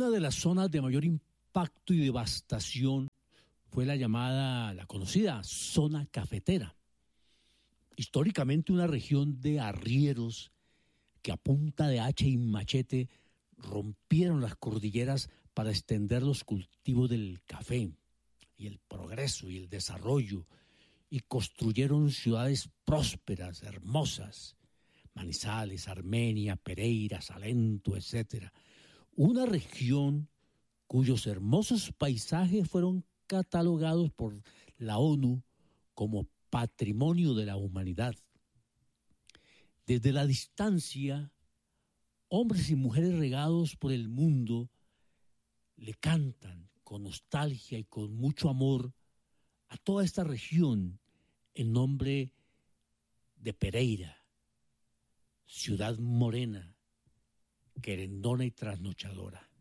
Una de las zonas de mayor impacto y devastación fue la conocida zona cafetera. Históricamente una región de arrieros que a punta de hacha y machete rompieron las cordilleras para extender los cultivos del café y el progreso y el desarrollo, y construyeron ciudades prósperas, hermosas, Manizales, Armenia, Pereira, Salento, etc. Una región cuyos hermosos paisajes fueron catalogados por la ONU como Patrimonio de la Humanidad. Desde la distancia, hombres y mujeres regados por el mundo le cantan con nostalgia y con mucho amor a toda esta región en nombre de Pereira, ciudad morena, querendona y trasnochadora.